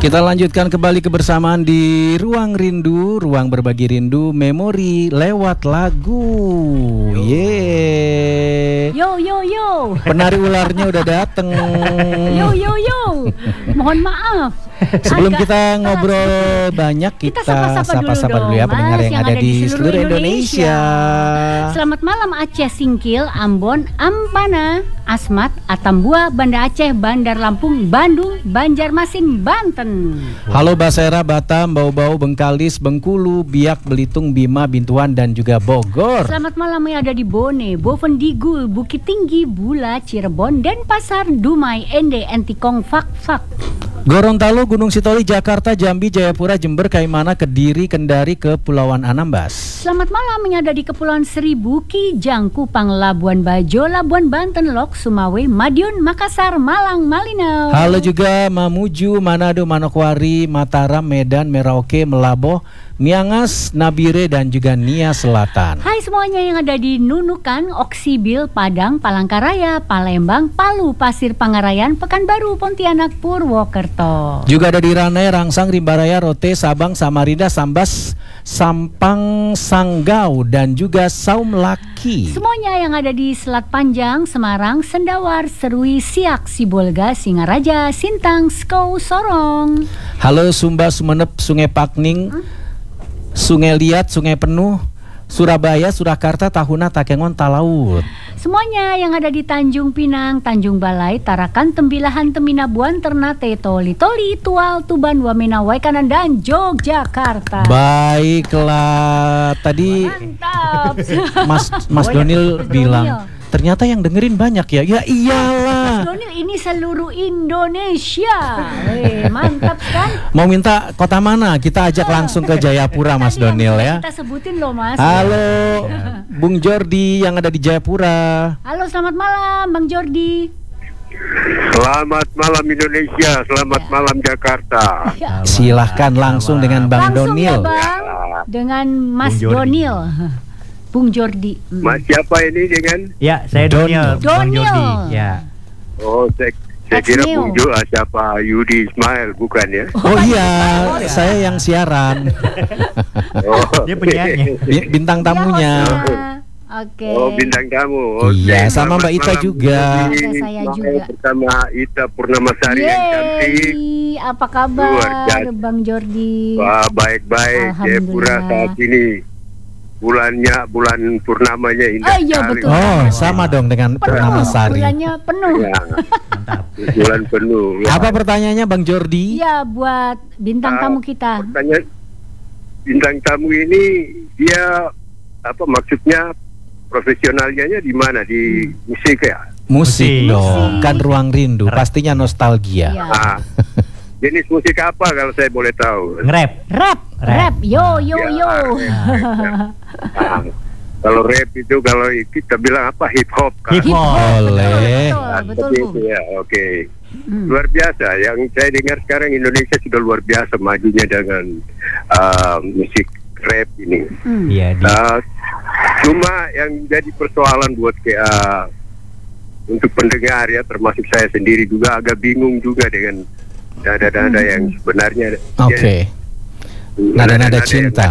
Kita lanjutkan kembali kebersamaan di Ruang Rindu, ruang berbagi rindu, memori lewat lagu. Yeay. Yo yo yo. Penari ularnya udah dateng. Yo yo yo. Mohon maaf. Sebelum kita ngobrol banyak, kita sapa-sapa dulu ya pendengar yang ada di seluruh Indonesia. Selamat malam Aceh Singkil, Ambon, Ampana, Asmat, Atambua, Banda Aceh, Bandar Lampung, Bandung, Banjarmasin, Banten. Halo Basera, Batam, Bau-Bau, Bengkalis, Bengkulu, Biak, Belitung, Bima, Bintuan dan juga Bogor. Selamat malam yang ada di Bone, Bovendigul, Bukit Tinggi, Bula, Cirebon, Denpasar, Dumai, Ende, Entikong, Fak. Gorontalo, Gunung Sitoli, Jakarta, Jambi, Jayapura, Jember, Kaimana, Kediri, Kendari, Kepulauan Anambas. Selamat malam yang ada di Kepulauan Seribu, Kijang, Kupang, Labuan Bajo, Labuan Banten, Lok, Sumawe, Madiun, Makassar, Malang, Malinau. Halo juga Mamuju, Manado, Manokwari, Mataram, Medan, Merauke, Melaboh, Miangas, Nabire dan juga Nia Selatan. Hai semuanya yang ada di Nunukan, Oksibil, Padang, Palangkaraya, Palembang, Palu, Pasir Pangarayan, Pekanbaru, Pontianak, Purwokerto. Juga ada di Ranai, Rangsang, Rimbaraya, Rote, Sabang, Samarinda, Sambas, Sampang, Sanggau dan juga Saum Laki. Semuanya yang ada di Selat Panjang, Semarang, Sendawar, Serui, Siak, Sibolga, Singaraja, Sintang, Skou, Sorong. Halo Sumba, Sumenep, Sungai Pakning, Sungai Liat, Sungai Penuh, Surabaya, Surakarta, Tahuna, Takengon, Talaut. Semuanya yang ada di Tanjung Pinang, Tanjung Balai, Tarakan, Tembilahan, Teminabuan, Ternate, Toli, Tual, Tuban, Wamena, Waikanan dan Yogyakarta. Baiklah, tadi mantap. Mas Donil bilang ternyata yang dengerin banyak ya. Ya iyalah. Mas Donil ini seluruh Indonesia. Mantap kan? Mau minta kota mana? Kita ajak langsung ke Jayapura Mas Donil ya. Kita sebutin loh Mas. Halo Bung Jordi yang ada di Jayapura. Halo, selamat malam Bang Jordi. Selamat malam Indonesia, selamat malam Jakarta. Silahkan langsung dengan Bang langsung Donil. ya, Bang. Dengan Mas Donil. Bung Jordi. Mas siapa ini dengan? Ya, saya Donil. Donil. Ya. Oh, saya kira Bung Jo, siapa Yudi Ismail, bukan ya? Oh iya, saya yang siaran. Oh, Dia penyanyi. Bintang tamunya. Oke. Oh, bintang tamu. Iya, sama Mbak Ita juga. Ada saya juga. Bersama Ita Purnamasari yang cantik. Apa kabar Luar biasa. Bang Jordi? Wah, baik-baik. Jayapura saat ini bulan purnamanya indah Oh iya, sekali. betul. Oh, sama dong dengan Purnamasari. Bulannya penuh. Ya, Mantap. bulan penuh. Ya. Apa pertanyaannya Bang Jordi? Iya, buat bintang tamu kita. Pertanyaan bintang tamu ini dia apa maksudnya profesionalnya di mana, di musik ya? Musik Musik. dong, kan Ruang Rindu, pastinya nostalgia. Iya. Ah, jenis musik apa kalau saya boleh tahu? Nge-rap. Rap. Yo. Ah, kalau rap itu kalau kita bilang apa hip hop kan? Hip hop. Boleh. Betul, Seperti Bu. itu ya, oke. Luar biasa. Yang saya dengar sekarang Indonesia sudah luar biasa majunya dengan musik rap ini. Iya, Cuma yang jadi persoalan buat untuk pendengar ya, termasuk saya sendiri juga agak bingung juga dengan nada-nada yang sebenarnya. Oke. Nada-nada cinta.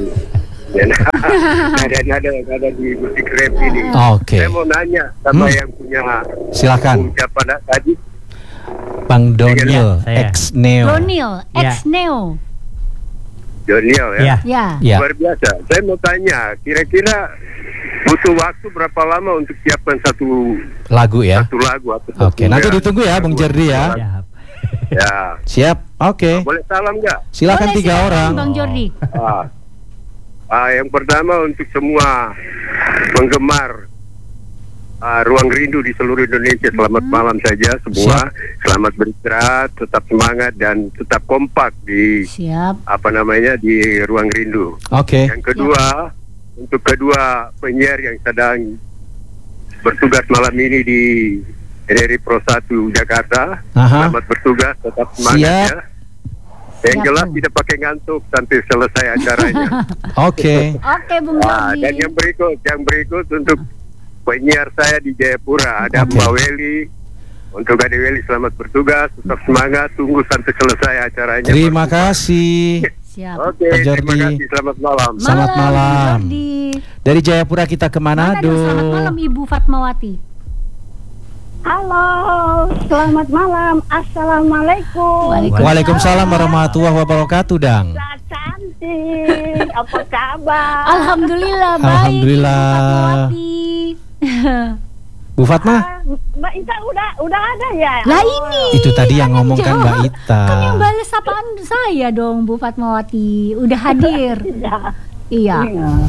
Nada-nada yang ada di musik rap ini. Oke. Saya mau nanya sama yang punya Silakan. siapa tadi? Bang Donil, Saya. ex Neo. Donil, ex Neo. Doniel ya. Ya. Ya. Ya. Luar biasa. Saya mau tanya, kira-kira butuh waktu berapa lama untuk siapkan satu Lagu ya. lagu atau Oke, nanti ditunggu ya Bung Jordi ya. Ya. Ya. Siap. Oke. Boleh salam nggak? Silakan Boleh, 3 silakan, orang. Bang Jordi. Yang pertama untuk semua penggemar Ruang Rindu di seluruh Indonesia, selamat malam saja semua. Selamat beristirahat, tetap semangat dan tetap kompak di Siap. di Ruang Rindu. Oke. Yang kedua, untuk kedua penyiar yang sedang bertugas malam ini di RRI Pro 1 Jakarta, Aha. selamat bertugas, tetap semangat Siap. ya. Yang Siap, jelas Bu. tidak pakai ngantuk sampai selesai acaranya. Oke. Oke, Bung Jordi. Dan yang berikut untuk penyiar saya di Jayapura ada Oke. Mbak Weli, Untuk Ade Weli selamat bertugas, tetap semangat, tunggu sampai selesai acaranya. Terima kasih. Siap. Oke, Pak terima Jordi. kasih, selamat malam. Selamat malam. Jordi. Dari Jayapura kita ke Manado. Selamat malam Ibu Fatmawati. Halo, selamat malam. Assalamualaikum. Waalaikumsalam warahmatullahi wabarakatuh, Dang. Mbak Cantik, apa kabar? Alhamdulillah baik. Alhamdulillah. Ibu Fatmawati. Bu Fatma, Mbak Ita udah ada ya? Lah ini. itu tadi yang kan ngomong kan jawab. Mbak Ita. Kan yang balas sapaan saya dong Bu Fatmawati. Udah hadir. Iya.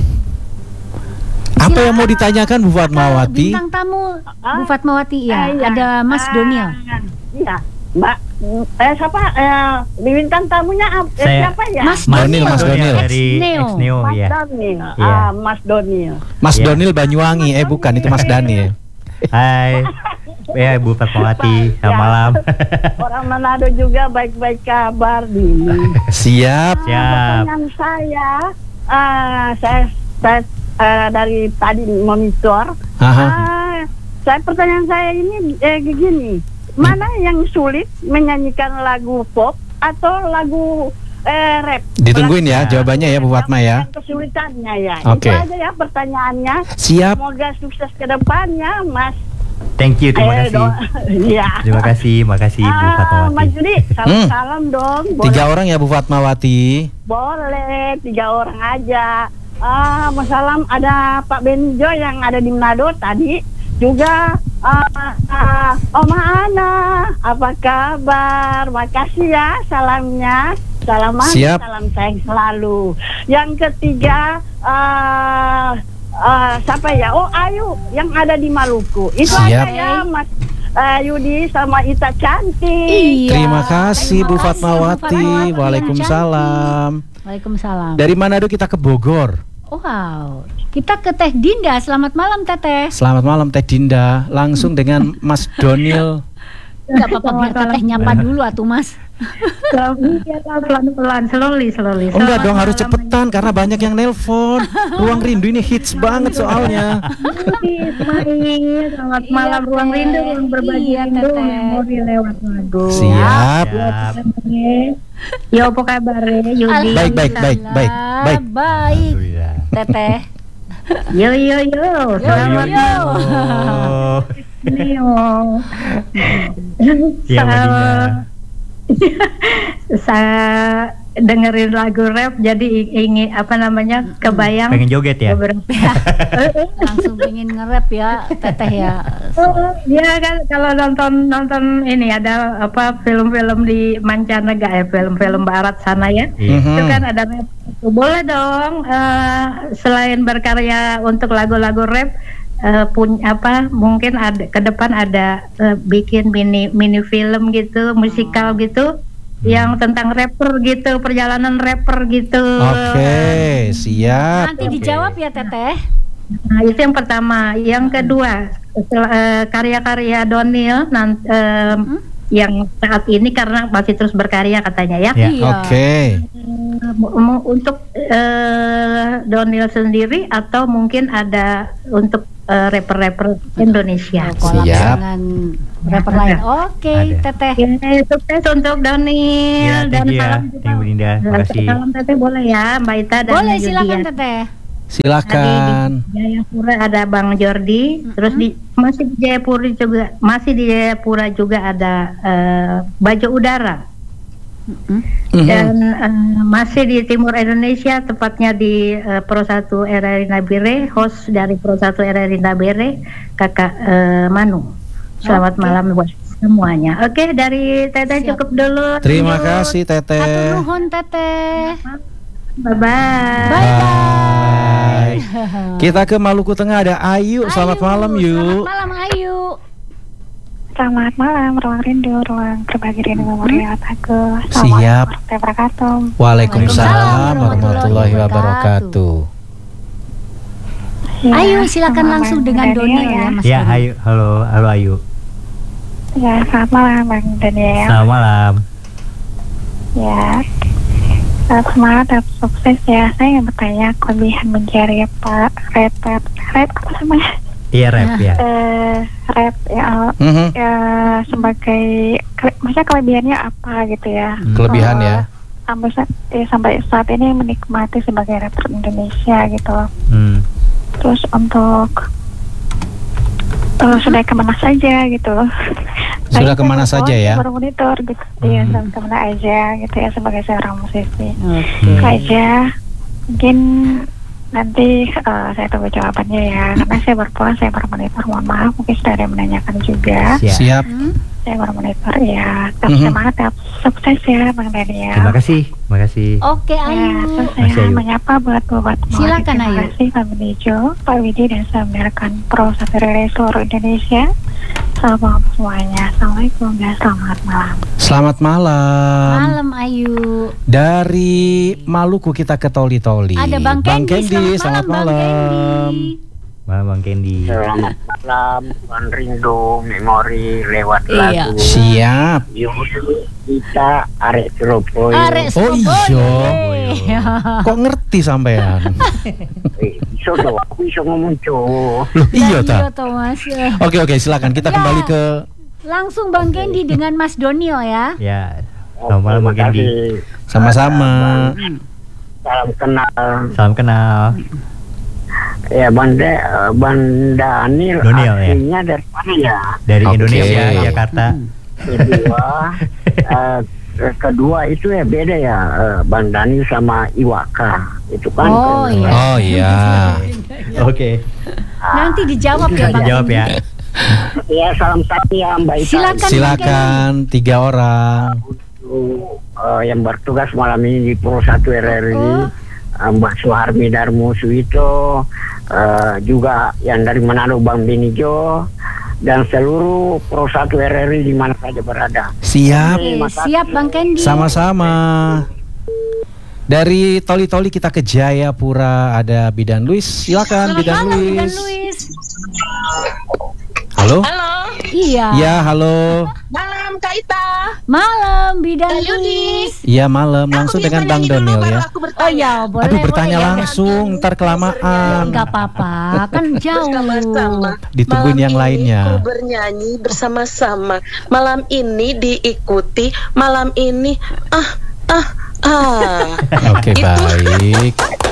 Apa yang mau ditanyakan Bu Fatmawati? Bintang tamu Bu Fatmawati ya. Iya. Ada Mas Doniel. Iya, Mbak. Siapa? Bintang tamunya siapa ya? Mas Donil, Mas Donil. dari Ex-Neo. Ex-Neo Mas ya. Donil. Iya. Mas Donil. Mas Iya. Donil Banyuwangi, bukan itu Mas Dani ya. Hai. Ya, Ibu Fatmawati, selamat malam. Orang Manado juga baik-baik kabar nih. Siap. Siap. Pertanyaan saya dari tadi monitor. Aha. Pertanyaan saya ini begini, mana yang sulit menyanyikan lagu pop atau lagu rap? Ditungguin ya jawabannya ya Bu Fatma ya. Yang kesulitannya ya. Oke. Itu aja ya pertanyaannya. Siap. Semoga sukses ke depannya, Mas. Thank you, terima kasih. Iya. Terima kasih, makasih Ibu Mas Fatmawati. Judi, salam dong. 3 orang ya Bu Fatmawati. Boleh, 3 orang aja. Salam ada Pak Benjo yang ada di Manado tadi. Juga Oma Ana, apa kabar? Makasih ya salamnya. Salam manis, Siap. salam sayang selalu. Yang ketiga siapa ya? Oh, Ayu yang ada di Maluku. Itu Siap. aja ya, Mas Yudi sama Ita Cantik. Iya. Terima kasih Bu Terima kasih, Bu Fatmawati. Fatmawati. Waalaikumsalam. Waalaikumsalam. Dari Manado kita ke Bogor. Wow. Kita ke Teh Dinda. Selamat malam Teteh. Selamat malam Teh Dinda. Langsung dengan Mas Donil. Enggak apa-apa biar Teteh nyapa dulu atuh Mas. Pelan-pelan, slowly. Enggak dong, harus cepetan karena banyak yang nelpon. Ruang Rindu ini hits banget soalnya. Ismail, selamat malam Ruang Rindu, ruang berbagi Iya, rindu, Teteh. memori lewat lagu. Siap. Siap. Yo, apa kabar Yudi? Baik. Alhamdulillah, Baik. Alhamdulillah. Teteh. Yo, Yo. selamat Oh. Neo. Iya, Mbak Dinda. Saya dengerin lagu rap jadi ingin kebayang Pengen joget ya? beberapa. Langsung pengen nge-rap ya Teteh ya. Dia kan kalau nonton ini ada film-film di mancanegara, film-film barat sana ya. Iya. Itu kan ada rap. Boleh dong selain berkarya untuk lagu-lagu rap mungkin ada ke depan ada bikin mini film gitu, musikal gitu yang tentang rapper gitu, perjalanan rapper gitu. Oke, siap. Nanti dijawab ya Teteh. Nah, itu yang pertama. Yang kedua, karya-karya Donil yang saat ini karena masih terus berkarya katanya ya. Ya. Iya. Oke. Untuk Donil sendiri atau mungkin ada untuk rapper-rapper Indonesia. Kolab Siap. dengan rapper lain. Oke, Ada. Teteh. Ya, sukses untuk Donil Iya, dan thank you ya. salam Thank you, Bu Dinda. Makasih. salam Teteh boleh ya Mbak Ita dan Boleh Yudi silakan ya. Teteh. Silakan. Di Jayapura ada Bang Jordi, terus masih di Jayapura juga ada Bajo Udara. Dan masih di timur Indonesia, tepatnya di Pro 1 RRI Nabire, host dari Pro 1 RRI Nabire, Kakak Manu. Selamat malam buat semuanya. Oke, dari Teteh Siap. cukup dulu. Terima kasih Hatur Teteh. nuhun Teteh. Bye-bye. Bye. Kita ke Maluku Tengah ada Ayu. Selamat malam Selamat Yu. malam Ayu. Selamat malam, Ruang Rindu, ruang berbagi rindu memori Ataku. Siap. Assalamualaikum warahmatullahi wabarakatuh. Waalaikumsalam warahmatullahi wabarakatuh. Ya, Ayu silakan selamat langsung malam, dengan Daniel Donil ya Mas. Ya, Doni. Ayu. Halo Ayu. Ya, selamat malam Bang Daniel. Selamat malam. Ya, semangat dan sukses ya. Saya ingin bertanya kelebihan menjadi Pak rapper. Rap apa namanya? Iya rap ya. Rap ya, ya sebagai maksudnya kelebihannya apa gitu ya? Kelebihan ya. Sampai saat ini menikmati sebagai rapper Indonesia gitu. Terus untuk sudah kemana saja gitu. Sudah kemana saja ya? Baru monitor gitu. Iya, kemana aja gitu ya sebagai seorang musisi. Oke. Aja mungkin nanti saya tunggu jawabannya ya, karena saya berpulang, saya baru monitor, mohon maaf mungkin sudah ada yang menanyakan juga. Siap. Saya baru monitor ya, semangat ya, sukses ya Bang Daniel. Terima kasih. Oke, Ayu. Terus saya menyapa buat Silakan, Ayu. Terima kasih Pak Benejo, Pak Widi, dan saya mendengarkan Pro Satu Relay seluruh Indonesia. Salam semuanya. Assalamualaikum dan selamat malam. Selamat malam. Malam Ayu. Dari Maluku kita ke Toli-Toli. Ada Bang Kendi. Selamat Bang malam. Kendi. Malam Bang Kendi. Selamat malam, Bang Rindu, memori lewat Iya. lagu. Siap. Yuk, kita arek Surabaya. Arek Oh Surabaya. iya. Kok ngerti sampean? Iso dong, aku iso ngomong cowok. Loh, iya Iya ta. toh, Mas. Oke, silakan kita Ya. kembali ke Langsung Bang Kendi dengan Mas Donil ya. Ya. Selamat malam Bang Kendi. sama-sama. Salam kenal. Salam kenal. Ya Bang Daniel Donil, ya. aslinya dari mana ya? Dari Oke. Indonesia, Jakarta. Kedua itu ya beda ya, Bang Daniel sama Iwaka itu kan. Oh, iya. Oh iya. Oke. Nanti dijawab ya Bang. Dijawab ya. Ya salam satu ya Mbak Ita. Silakan 3 orang. Untuk yang bertugas malam ini di Pro 1 RRI, Mbak Suharmi Darmo Suito, juga yang dari Manado Bang Benijo, dan seluruh Pro 1 RRI di mana saja berada. Siap. Siap Bang Kendi. Sama-sama. Dari Toli-Toli kita ke Jayapura, ada Bidan Luis. Silakan Bidan Malam Bidan Luis. Luis. Halo? Halo, Iya. Ya, halo. malam Kak Ita. Malam Bidan Kak Yudi. Luis. Iya, malam. Langsung Aku dengan bisa Bang nyanyi dulu, Donil baru ya. aku bertanya. Oh ya, boleh. Aduh, bertanya boleh. langsung, ntar kelamaan. Enggak apa-apa, kan jauh. Bersama-sama. Ditungguin Malam yang ini lainnya. ku bernyanyi bersama-sama. Malam ini diikuti. Malam ini Oke, Itu. baik.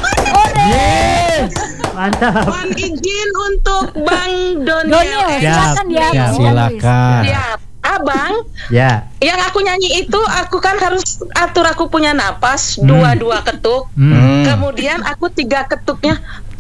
Mantap. Mohon izin untuk Bang Donil, Donil. silakan ya. Siap. Bidan Luis. Silakan. Siap. Abang, Ya. yang aku nyanyi itu aku kan harus atur aku punya napas 2 ketuk. Kemudian aku 3 ketuknya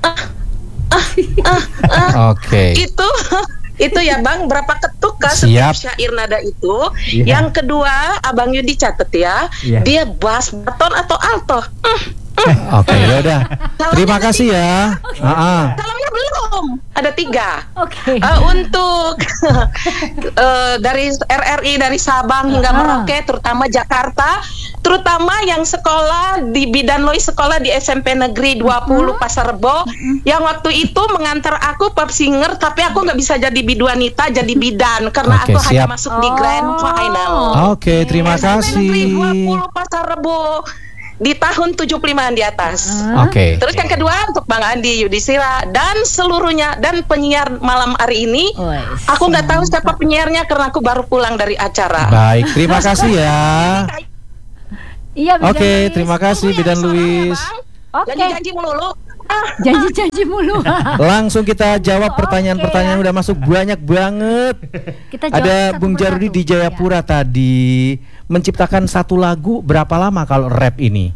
Oke. itu ya Bang, berapa ketuk kah Siap. setiap syair nada itu. Iya. Yang kedua Abang Yudi catet ya, Iya. dia bass, baton atau alto. Oke, ya udah. Terima kasih ya. Salamnya belum, ada 3. Oke. Untuk dari RRI dari Sabang hingga Merauke, terutama Jakarta, terutama yang sekolah di Bidan Lois, sekolah di SMP Negeri 20 Pasar Rebo, yang waktu itu mengantar aku pop singer, tapi aku nggak bisa jadi biduanita, jadi bidan karena Oke, aku hanya siap. masuk di grand final. Oke, terima SMP Negeri kasih. 20 Pasar Rebo di tahun 75-an di atas. Oke. Terus yang kedua untuk Bang Andi Yudhistira dan seluruhnya dan penyiar malam hari ini. Wes, Aku nggak tahu siapa penyiarnya karena aku baru pulang dari acara. Baik, terima kasih ya. Iya, Bidan Oke, Luis. terima kasih Bidan Luis. Oke. Janji-janji melulu. Janji-janji mulu. Langsung kita jawab pertanyaan-pertanyaan udah masuk banyak banget. Kita jawab Ada satu Bung persatu. Jarudi di Jayapura tadi menciptakan satu lagu berapa lama kalau rap ini?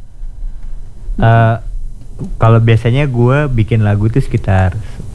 Kalau biasanya gue bikin lagu tuh sekitar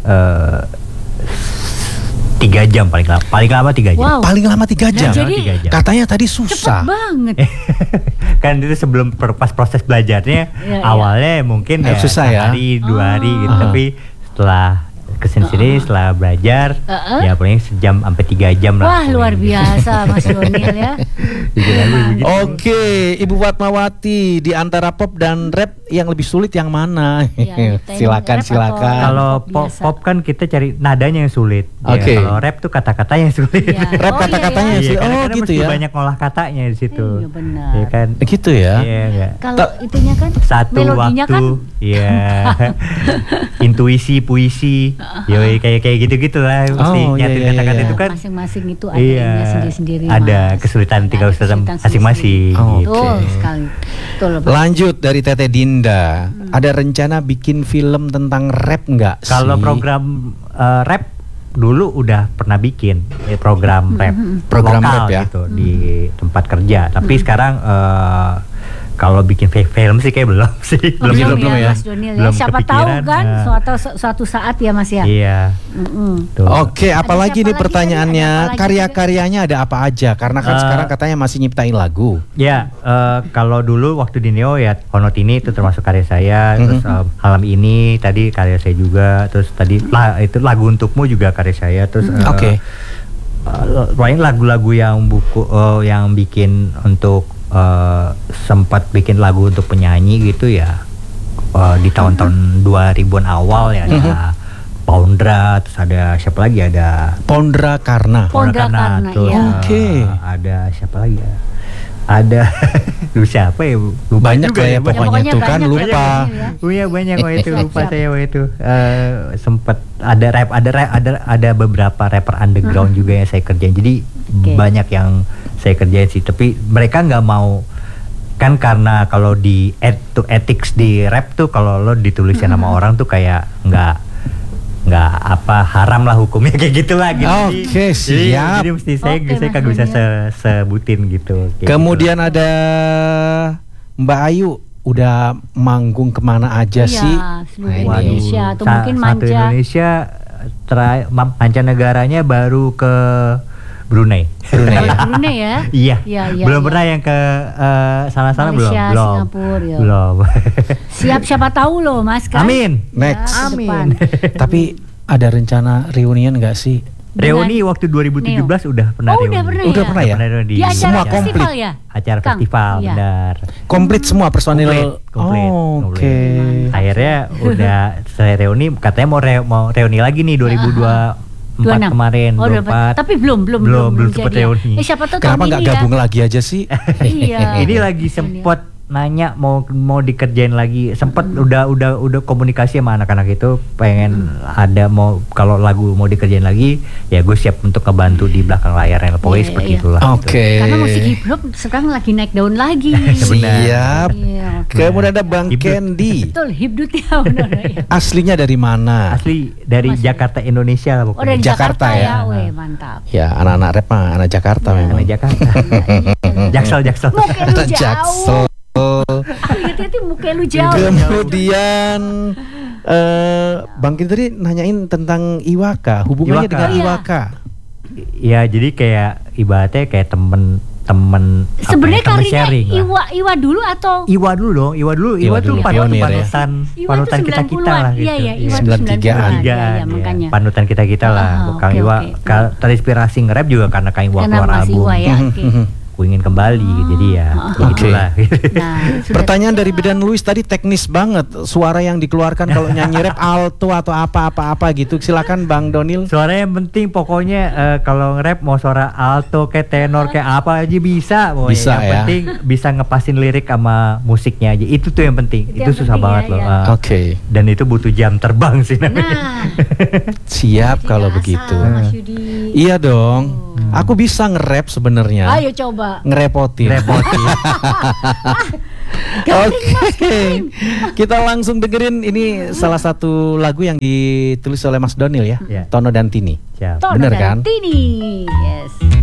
3 jam paling lama 3 jam. Wow. Paling lama 3 jam. Nah, jadi 3 jam. Katanya tadi Cepet susah. banget. Kan itu sebelum pas proses belajarnya Iya, awalnya mungkin ya susah ya. sehari 2 hari gitu, tapi setelah kesini setelah belajar ya paling sejam sampai 3 jam lah. Wah, luar biasa Mas Donil ya. Bikin lagu begitu. Oke, Ibu Fatmawati, di antara pop dan rap yang lebih sulit yang mana? Ya, silakan, rap silakan. Kalau Pop pop, biasa. pop kan kita cari nadanya yang sulit. Oke. Kalau rap tuh kata-katanya yang sulit. Iya. Rap Oh, kata-katanya iya, sih. Iya, Oh, kadang-kadang gitu mesti ya. banyak ngolah katanya di situ. Iya, benar. Iya kan? Gitu ya. Iya, iya. Kalau itunya kan Satu melodinya waktu, kan iya. Intuisi, puisi. Yoi, kayak gitu-gitu lah. Mesti nyatuin kata-kata itu kan. Masing-masing itu ada ininya sendiri-sendiri. Ada kesulitan tinggal masing-masing. Betul sekali. Betul. Lanjut dari Teteh Dinda. Ada rencana bikin film tentang rap nggak sih? Kalau program rap dulu udah pernah bikin program rap lokal rap ya gitu di tempat kerja. Tapi sekarang kalau bikin film sih kayak belum sih. Belum ya, Mas Donil ya. Siapa tahu kan suatu saat ya Mas ya. Iya. Oke, apalagi nih pertanyaannya, karya-karyanya ada apa aja? Karena kan sekarang katanya masih nyiptain lagu. Ya, kalau dulu waktu di Neo ya Honot ini itu termasuk karya saya. Terus Malam Ini tadi karya saya juga. Terus tadi itu Lagu Untukmu juga karya saya. Terus paling lagu-lagu yang bikin untuk sempat bikin lagu untuk penyanyi gitu ya di tahun-tahun 2000-an awal ya ada Pondra, terus ada siapa lagi, ada Pondra Karna terus ada siapa lagi ya, ada siapa ya, lupa banyak juga ya pokoknya tuh kan lupa ya banyak itu lupa saya itu sempat ada beberapa rapper underground juga yang saya kerjain, jadi banyak yang saya kerjain sih, tapi mereka nggak mau kan, karena kalau di ethics di rap tuh kalau lo ditulisin sama orang tuh kayak nggak haram lah hukumnya kayak gitu lah gitu. Oke, siap. Jadi mesti saya kagak bisa sebutin gitu. Kemudian ada Mbak Ayu, udah manggung kemana aja sih? Seluruh Indonesia atau mungkin satu Indonesia, mancanegaranya baru ke Brunei ya? Iya. Belum pernah yang ke sana-sana, belum. Singapura, ya. Belum. Siap, siapa tahu loh Mas kan? Amin. Next. Amin. Tapi ada rencana reunian nggak sih? Reuni waktu 2017 udah pernah reuni. Udah pernah ya? Di acara semua festival komplit ya? Acara festival, benar. Komplit semua personil. Komplit. Oke. Akhirnya udah saya reuni, katanya mau reuni lagi nih 2024 kemarin. 24. Tapi belum sempat reuni. Siapa tahu kenapa nggak gabung lagi aja sih? Iya. Ini lagi sempet nanya mau dikerjain lagi, sempet udah komunikasi sama anak-anak itu, pengen ada mau kalau lagu mau dikerjain lagi ya gue siap untuk ngebantu di belakang layar, pokoknya seperti itulah. Oke. Karena musik hip hop sekarang lagi naik daun lagi. Siap. Kemudian ada Bang Candy. Betul, hibdut ya benar ya. Aslinya dari mana? Asli dari Jakarta, Indonesia lah pokoknya. Dari Jakarta ya. Weh, mantap. Ya, anak-anak rap mah anak Jakarta memang. Anak Jakarta. Jaksel. Jaksel. Hati-hati muka lu jauh. Kemudian Bang Kim tadi nanyain tentang Iwaka, hubungannya dengan Iwaka. Ya jadi kayak ibaratnya kayak temen sebenarnya karirnya Iwa dulu atau Iwa dulu tuh panutan kita lah gitu. Iya, Iwa 93-an. makanya. Panutan kita lah. Kang Iwa terinspirasi nge-rap juga karena Kang Iwa keluar album. Ku ingin kembali, jadi ya begitulah. Pertanyaan dari Bidan Luis tadi teknis banget, suara yang dikeluarkan kalau nyanyi rap alto atau apa gitu. Silakan Bang Donil. Suara yang penting pokoknya kalau nge-rap mau suara alto kayak tenor kayak apa aja bisa. Bisa yang ya. penting bisa ngepasin lirik sama musiknya aja. Itu tuh yang penting. Itu susah banget loh. Oke. Dan itu butuh jam terbang sih namanya. Siap kalau begitu. Iya dong. Aku bisa nge-rap sebenarnya. Ayo coba. Ngerepotin. Oke. Kita langsung dengerin ini salah satu lagu yang ditulis oleh Mas Donil ya. Tono dan Tini. Siap. Bener kan? Tini. Yes.